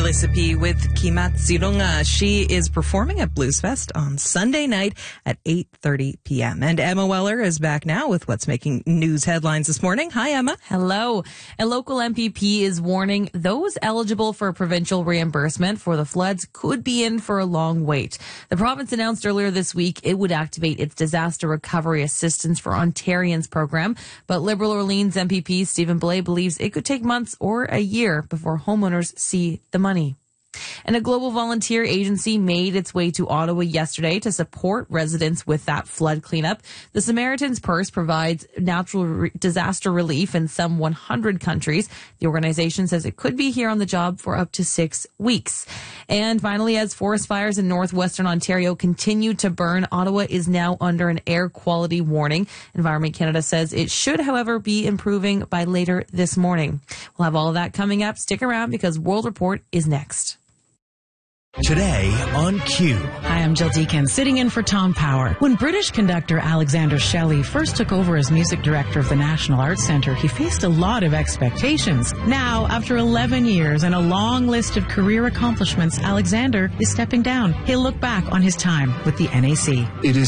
Melissa P. with Kimatsirunga. She is performing at Blues Fest on Sunday night at 8:30 p.m. And Emma Weller is back now with what's making news headlines this morning. Hi, Emma. Hello. A local MPP is warning those eligible for provincial reimbursement for the floods could be in for a long wait. The province announced earlier this week it would activate its Disaster Recovery Assistance for Ontarians program, but Liberal Orleans MPP Stephen Blais believes it could take months or a year before homeowners see the money. And a global volunteer agency made its way to Ottawa yesterday to support residents with that flood cleanup. The Samaritan's Purse provides natural disaster relief in some 100 countries. The organization says it could be here on the job for up to 6 weeks. And finally, as forest fires in northwestern Ontario continue to burn, Ottawa is now under an air quality warning. Environment Canada says it should, however, be improving by later this morning. We'll have all of that coming up. Stick around because World Report is next. Today on Q. Hi, I'm Jill Deacon, sitting in for Tom Power. When British conductor Alexander Shelley first took over as music director of the National Arts Centre, he faced a lot of expectations. Now, after 11 years and a long list of career accomplishments, Alexander is stepping down. He'll look back on his time with the NAC. It is